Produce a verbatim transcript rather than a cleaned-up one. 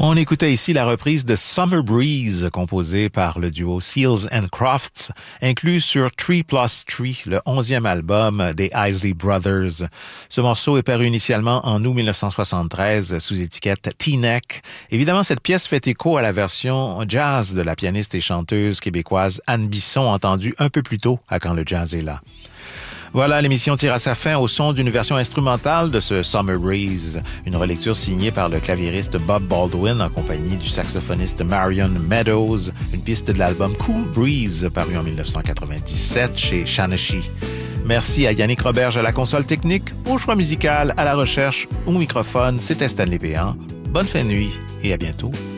On écoutait ici la reprise de Summer Breeze, composée par le duo Seals and Crofts, inclus sur Three Plus Three, le onzième album des Isley Brothers. Ce morceau est paru initialement en août dix-neuf cent soixante-treize sous étiquette T-Neck. Évidemment, cette pièce fait écho à la version jazz de la pianiste et chanteuse québécoise Anne Bisson, entendue un peu plus tôt à Quand le jazz est là. Voilà, l'émission tire à sa fin au son d'une version instrumentale de ce Summer Breeze, une relecture signée par le claviériste Bob Baldwin en compagnie du saxophoniste Marion Meadows, une piste de l'album Cool Breeze paru en dix-neuf cent quatre-vingt-dix-sept chez Shanashi. Merci à Yannick Roberge à la console technique, au choix musical, à la recherche, au microphone. C'était Stanley Péan. Bonne fin de nuit et à bientôt.